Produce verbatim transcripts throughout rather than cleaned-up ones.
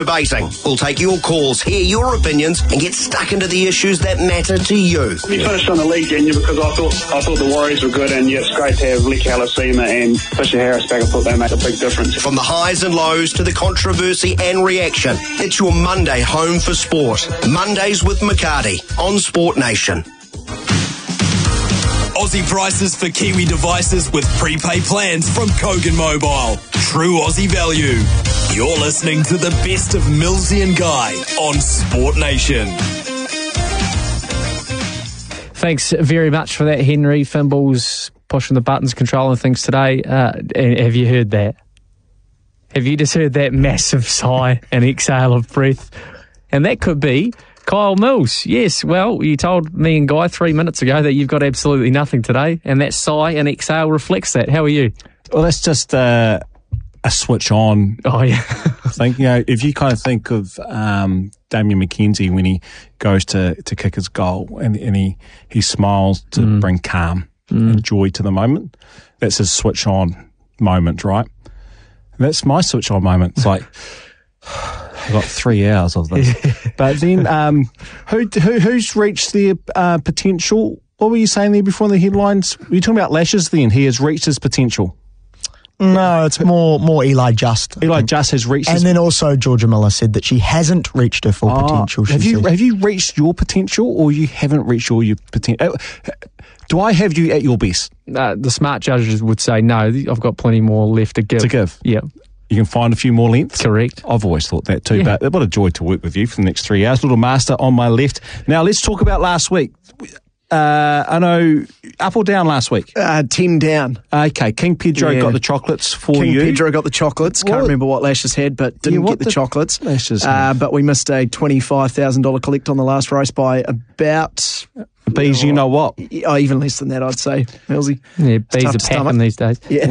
Debating. We'll take your calls, hear your opinions, and get stuck into the issues that matter to you. We finished on the league, didn't you? Because I thought I thought the Warriors were good, and yeah, it's great to have Lick Halasima and Fisher Harris back. I thought they made a big difference. From the highs and lows to the controversy and reaction, it's your Monday home for sport. Mondays with McCarty on Sport Nation. Aussie prices for Kiwi devices with prepaid plans from Kogan Mobile. True Aussie value. You're listening to the best of Millsy and Guy on Sport Nation. Thanks very much for that, Henry. Finballs pushing the buttons, controlling things today. Uh, have you heard that? Have you just heard that massive sigh and exhale of breath? And that could be Kyle Mills. Yes, well, you told me and Guy three minutes ago that you've got absolutely nothing today, and that sigh and exhale reflects that. How are you? Well, that's just uh, a switch on. Oh, yeah. Think, you know, if you kind of think of um, Damian McKenzie when he goes to, to kick his goal and, and he, he smiles to mm. bring calm mm. and joy to the moment, that's his switch on moment, right? And that's my switch on moment. It's like, I've got three hours of this. But then, um, who, who who's reached their uh, potential? What were you saying there before in the headlines? Were you talking about Lashes then? He has reached his potential. No, it's more more Eli Just. Eli Just has reached and his... then also Georgia Miller said that she hasn't reached her full oh, potential. She have you said. have you reached your potential, or you haven't reached all your potential? Do I have you at your best? Uh, the smart judges would say no. I've got plenty more left to give. To give, yeah. You can find a few more lengths. Correct. I've always thought that too, yeah. but what a joy to work with you for the next three hours. Little master on my left. Now let's talk about last week. Uh, I know, up or down last week? Uh, ten down. Okay, King Pedro yeah. got the chocolates for King you. King Pedro got the chocolates. Can't what? remember what Lashes had, but didn't yeah, get the, the chocolates. Lashes, uh, but we missed a twenty-five thousand dollars collect on the last race by about... Bees, you know what? Oh, even less than that, I'd say, Millsy. Yeah, bees are packing these days. Yeah.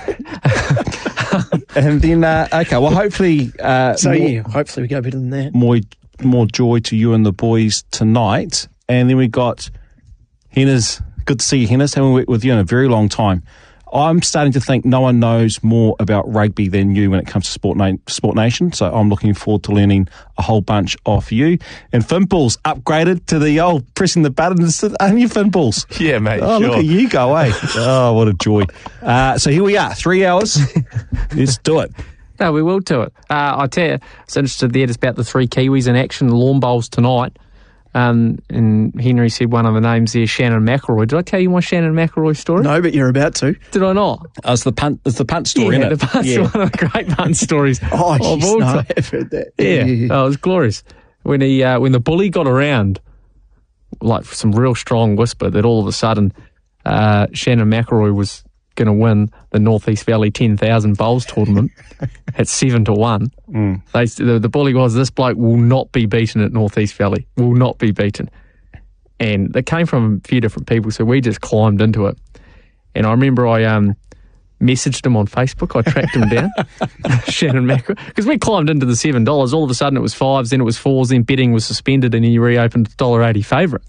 yeah. And then, uh, okay, well, hopefully... Uh, so, more, yeah, hopefully we go better than that. More, more joy to you and the boys tonight. And then we got Hennas. Good to see you, Hennas. Haven't worked with you in a very long time. I'm starting to think no one knows more about rugby than you when it comes to Sport, Na- Sport Nation, so I'm looking forward to learning a whole bunch off you. And Finballs upgraded to the old pressing the buttons, aren't you, Finballs? Yeah, mate, Oh, sure. Look at you go, eh? Oh, what a joy. Uh, so here we are, three hours. Let's do it. No, we will do it. Uh, I tell you, I was interested there just about the three Kiwis in action, the lawn bowls tonight. Um, and Henry said one of the names there, Shannon McElroy. Did I tell you my Shannon McElroy story? No, but you're about to. Did I not? Oh, it's the punt, it's the punt story, yeah, isn't it? The punt yeah, one of the great punt stories. oh, of geez, all no, time. I have heard that. Yeah, yeah, yeah. Oh, it was glorious. When he, uh, when the bully got around, like some real strong whisper that all of a sudden uh, Shannon McElroy was going to win the North East Valley ten thousand bowls tournament at seven to one. Mm. They, the, the bully was, this bloke will not be beaten at North East Valley. Will not be beaten. And it came from a few different people, so we just climbed into it. And I remember I um, messaged him on Facebook. I tracked him down, Shannon McElroy, because we climbed into the seven dollars. All of a sudden it was fives, then it was fours, then betting was suspended, and he reopened one dollar eighty favourite.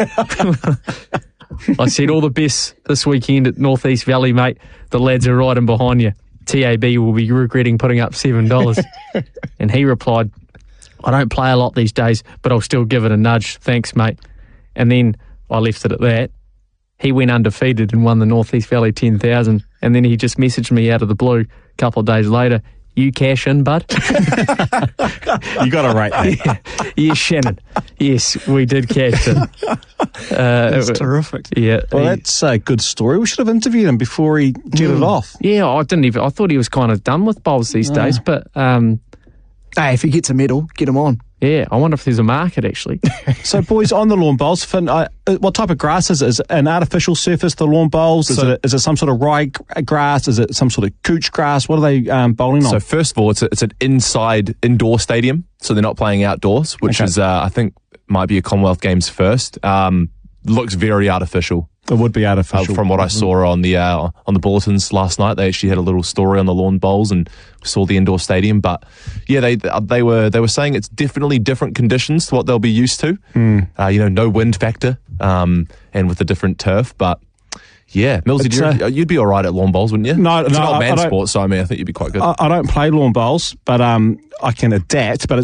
I said, all the best this weekend at North East Valley, mate. The lads are riding behind you. T A B will be regretting putting up seven dollars. And he replied, I don't play a lot these days, but I'll still give it a nudge. Thanks, mate. And then I left it at that. He went undefeated and won the North East Valley ten thousand. And then he just messaged me out of the blue a couple of days later, you cash in, bud? You got to rate that. Yeah. Yes, Shannon. Yes, we did cash in. Uh, that's it, terrific. Yeah. Well, he, that's a good story. We should have interviewed him before he jetted mm, off. Yeah, I didn't even, I thought he was kind of done with bowls these yeah. days, but... Um, hey, if he gets a medal, get him on. Yeah, I wonder if there's a market, actually. So, boys, on the lawn bowls, Finn, uh, what type of grass is it? Is it an artificial surface, the lawn bowls? Is, so, it, is it some sort of rye grass? Is it some sort of cooch grass? What are they um, bowling on? So, first of all, it's, a, it's an inside indoor stadium, so they're not playing outdoors, which okay. is, uh, I think, might be a Commonwealth Games first. Um, looks very artificial. It would be artificial. Uh, from what I saw on the uh, on the bulletins last night, they actually had a little story on the lawn bowls and saw the indoor stadium. But yeah, they they were they were saying it's definitely different conditions to what they'll be used to. Mm. Uh, you know, no wind factor, um, and with a different turf. But Yeah, Millsy, It's, do you, uh, you'd be all right at lawn bowls, wouldn't you? No, it's no, an old I- man I don't- sport, so I mean, I think you'd be quite good. I, I don't play lawn bowls, but um, I can adapt. But